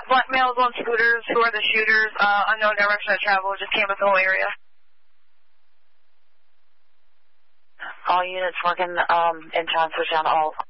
black males on scooters. Who are the shooters? Unknown direction of travel. Just canvass the whole area. All units working in town, switch down all